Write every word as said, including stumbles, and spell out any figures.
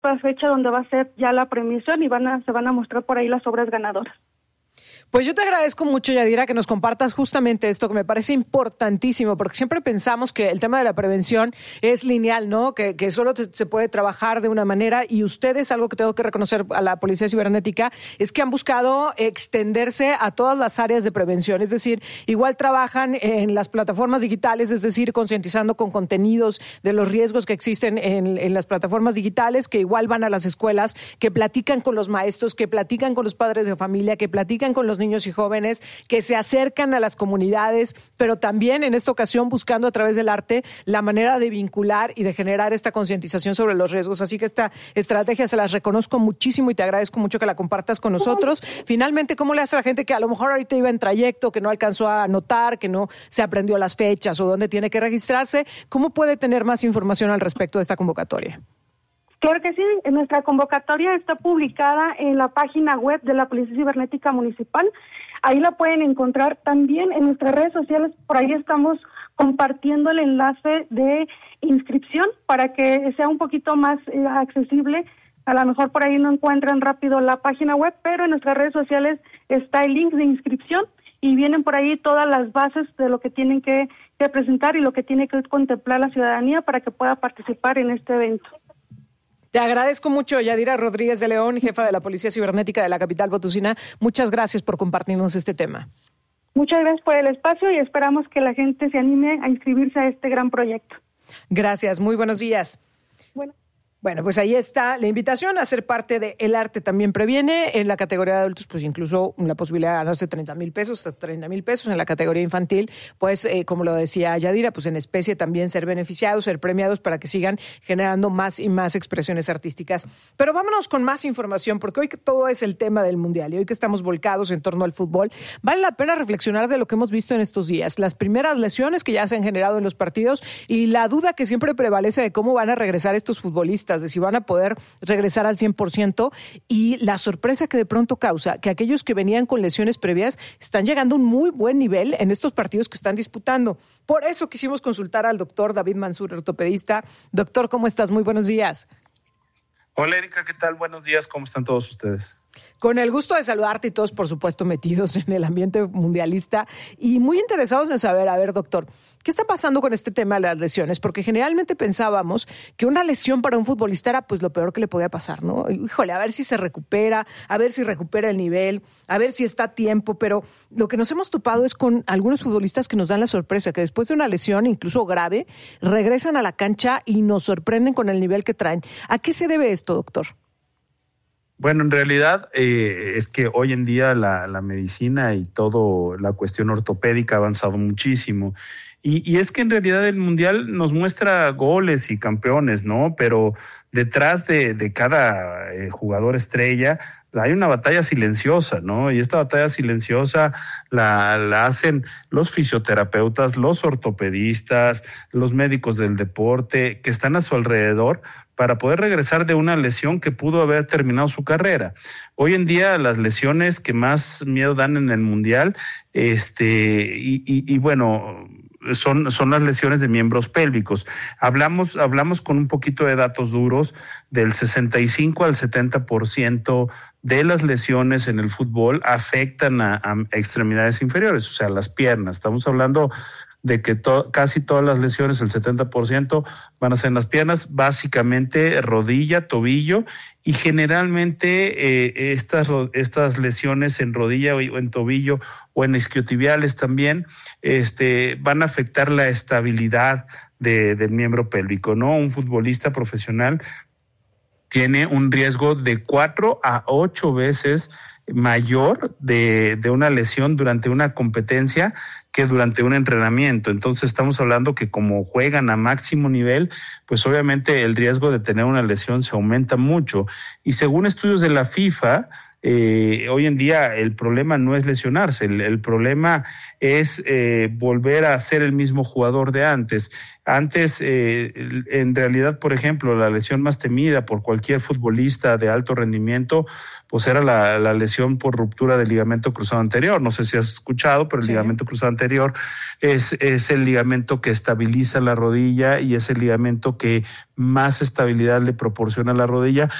fecha donde va a ser ya la premiación y van a, se van a mostrar por ahí las obras ganadoras. Pues yo te agradezco mucho, Yadira, que nos compartas justamente esto, que me parece importantísimo, porque siempre pensamos que el tema de la prevención es lineal, ¿no? Que, que solo te, se puede trabajar de una manera, y ustedes, algo que tengo que reconocer a la Policía Cibernética, es que han buscado extenderse a todas las áreas de prevención, es decir, igual trabajan en las plataformas digitales, es decir, concientizando con contenidos de los riesgos que existen en, en las plataformas digitales, que igual van a las escuelas, que platican con los maestros, que platican con los padres de familia, que platican con los niños y jóvenes, que se acercan a las comunidades, pero también en esta ocasión buscando a través del arte la manera de vincular y de generar esta concientización sobre los riesgos. Así que esta estrategia se las reconozco muchísimo y te agradezco mucho que la compartas con nosotros. Finalmente, ¿cómo le hace a la gente que a lo mejor ahorita iba en trayecto, que no alcanzó a anotar, que no se aprendió las fechas o dónde tiene que registrarse? ¿Cómo puede tener más información al respecto de esta convocatoria? Claro que sí, nuestra convocatoria está publicada en la página web de la Policía Cibernética Municipal. Ahí la pueden encontrar también en nuestras redes sociales. Por ahí estamos compartiendo el enlace de inscripción para que sea un poquito más eh, accesible. A lo mejor por ahí no encuentran rápido la página web, pero en nuestras redes sociales está el link de inscripción y vienen por ahí todas las bases de lo que tienen que, que presentar y lo que tiene que contemplar la ciudadanía para que pueda participar en este evento. Te agradezco mucho, Yadira Rodríguez de León, jefa de la Policía Cibernética de la capital potosina. Muchas gracias por compartirnos este tema. Muchas gracias por el espacio y esperamos que la gente se anime a inscribirse a este gran proyecto. Gracias, muy buenos días. Bueno. Bueno, pues ahí está la invitación a ser parte de El Arte También Previene. En la categoría de adultos, pues incluso la posibilidad de ganarse treinta mil pesos, hasta treinta mil pesos. En la categoría infantil, pues eh, como lo decía Yadira, pues en especie también ser beneficiados, ser premiados para que sigan generando más y más expresiones artísticas. Pero vámonos con más información, porque hoy que todo es el tema del Mundial y hoy que estamos volcados en torno al fútbol, vale la pena reflexionar de lo que hemos visto en estos días. Las primeras lesiones que ya se han generado en los partidos y la duda que siempre prevalece de cómo van a regresar estos futbolistas, de si van a poder regresar al cien por ciento, y la sorpresa que de pronto causa que aquellos que venían con lesiones previas están llegando a un muy buen nivel en estos partidos que están disputando. Por eso quisimos consultar al doctor David Mansur, ortopedista. Doctor, ¿cómo estás? Muy buenos días. Hola, Erika, ¿qué tal? Buenos días, ¿cómo están todos ustedes? Con el gusto de saludarte y todos, por supuesto, metidos en el ambiente mundialista y muy interesados en saber, a ver, doctor, ¿qué está pasando con este tema de las lesiones? Porque generalmente pensábamos que una lesión para un futbolista era pues lo peor que le podía pasar, ¿no? Híjole, a ver si se recupera, a ver si recupera el nivel, a ver si está a tiempo, pero lo que nos hemos topado es con algunos futbolistas que nos dan la sorpresa, que después de una lesión, incluso grave, regresan a la cancha y nos sorprenden con el nivel que traen. ¿A qué se debe esto, doctor? Bueno, en realidad eh, es que hoy en día la, la medicina y todo la cuestión ortopédica ha avanzado muchísimo. Y, y es que en realidad el Mundial nos muestra goles y campeones, ¿no? Pero detrás de, de cada eh, jugador estrella hay una batalla silenciosa, ¿no? Y esta batalla silenciosa la, la hacen los fisioterapeutas, los ortopedistas, los médicos del deporte que están a su alrededor para poder regresar de una lesión que pudo haber terminado su carrera. Hoy en día las lesiones que más miedo dan en el Mundial, este, y, y, y bueno, son, son las lesiones de miembros pélvicos. Hablamos, hablamos con un poquito de datos duros, del sesenta y cinco al setenta por ciento de las lesiones en el fútbol afectan a, a extremidades inferiores, o sea, las piernas. Estamos hablando de que to- casi todas las lesiones, el setenta por ciento, van a ser en las piernas, básicamente rodilla, tobillo, y generalmente eh, estas, estas lesiones en rodilla o en tobillo o en isquiotibiales también este, van a afectar la estabilidad de, del miembro pélvico, ¿no? Un futbolista profesional tiene un riesgo de cuatro a ocho veces mayor de, de una lesión durante una competencia que durante un entrenamiento. Entonces estamos hablando que como juegan a máximo nivel, pues obviamente el riesgo de tener una lesión se aumenta mucho. Y según estudios de la FIFA, Eh, hoy en día el problema no es lesionarse, el, el problema es eh, volver a ser el mismo jugador de antes. Antes, eh, en realidad, por ejemplo, la lesión más temida por cualquier futbolista de alto rendimiento, pues era la, la lesión por ruptura del ligamento cruzado anterior. No sé si has escuchado, pero el sí. ligamento cruzado anterior es, es el ligamento que estabiliza la rodilla y es el ligamento que más estabilidad le proporciona a la rodilla,